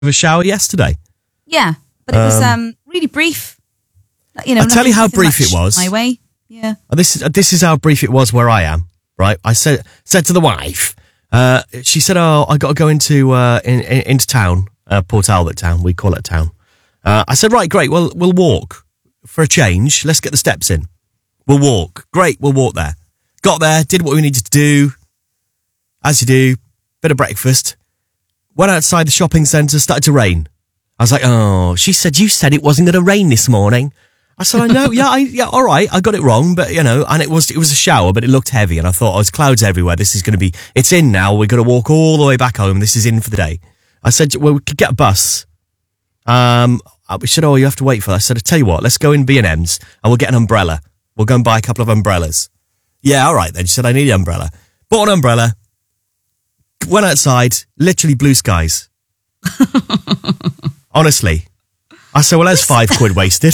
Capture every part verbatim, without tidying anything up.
a shower yesterday. Yeah, but it was um, really brief. You know, I'll tell you how brief it was. My way. Yeah. This is this is how brief it was where I am. Right, I said said to the wife. Uh, she said, "Oh, I got to go into uh, in, in, into town, uh, Port Talbot town. We call it a town." Uh, I said, "Right, great. Well, we'll walk for a change. Let's get the steps in. We'll walk. Great, we'll walk there." Got there, did what we needed to do, as you do. Bit of breakfast. Went outside the shopping centre. Started to rain. I was like, "Oh," she said, "You said it wasn't going to rain this morning." I said, "I know, yeah, I, yeah, all right, I got it wrong, but you know," and it was it was a shower, but it looked heavy, and I thought, "Oh, there's clouds everywhere. This is going to be, it's in now. We're going to walk all the way back home. This is in for the day." I said, "Well, we could get a bus." Um, we said, "Oh, you have to wait for that." I said, "I tell you what, let's go in B and M's and we'll get an umbrella. We'll go and buy a couple of umbrellas." "Yeah, all right then." She said, "I need an umbrella." Bought an umbrella. Went outside. Literally blue skies. Honestly, I said, "Well, there's five quid wasted."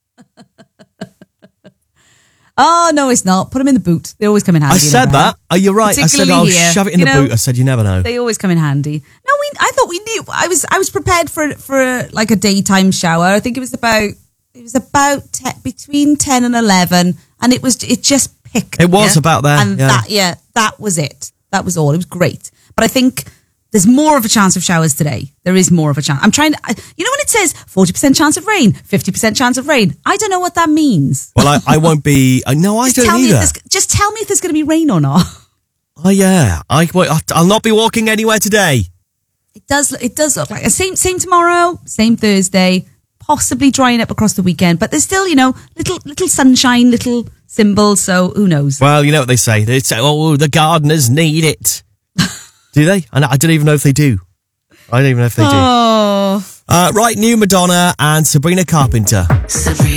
Oh, no, it's not. Put them in the boot. They always come in handy. I said that. Are you right? I said, "I'll here, shove it in the know, boot." I said, "You never know." They always come in handy. No, we. I thought we knew. I was. I was prepared for for like a daytime shower. I think it was about. It was about te- between ten and eleven, and it was. It just picked. It was yeah? about there, and yeah. that. Yeah, that was it. That was all. It was great. But I think there's more of a chance of showers today. There is more of a chance. I'm trying to. I, you know when it says forty percent chance of rain, fifty percent chance of rain. I don't know what that means. Well, I, I won't be. Uh, no, I just don't tell either. Me if just tell me if there's going to be rain or not. Oh yeah, I I'll not be walking anywhere today. It does. It does look like same same tomorrow, same Thursday. Possibly drying up across the weekend, but there's still, you know, little little sunshine, little symbols. So who knows? Well, you know what they say. They say, "Oh, the gardeners need it." Do they? I, I don't even know if they do. I don't even know if they do. Oh. Uh, right, new Madonna and Sabrina Carpenter. Sabrina.